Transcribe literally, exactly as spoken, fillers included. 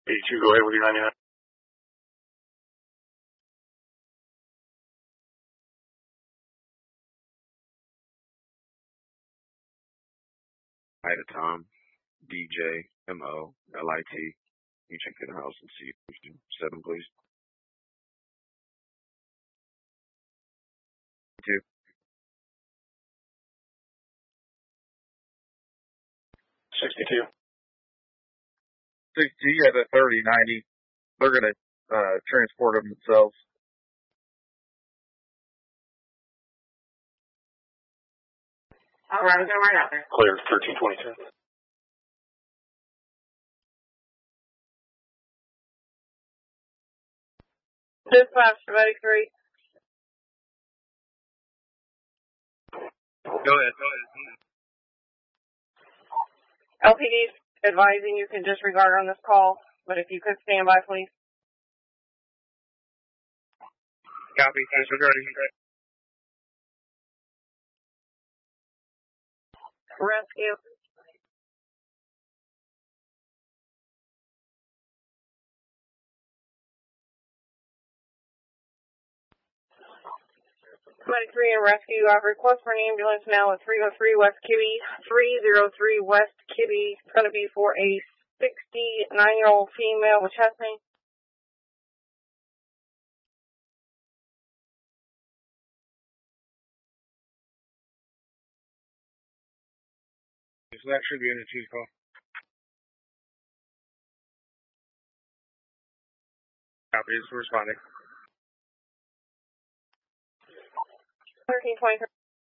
eighty-two, go ahead with your ninety-nine. Hi to Tom, D J, M O, L I T. You check in the house and see seven, please. Two. sixty-two. sixty-two, you have a thirty ninety. They're going to uh, transport them themselves. All right, I'm going right out there. Clear, thirteen twenty-two. Dispatch, Medic three. Go ahead, go ahead. L P D's advising you can disregard on this call, but if you could stand by, please. Copy, disregarding. Rescue. Medic three and Rescue, I request for an ambulance now at three oh three West Kibbe, three oh three West Kibbe. It's going to be for a sixty-nine-year-old female with chest pain. So that should be in the two call. Copy, it's responding. thirteen twenty-three.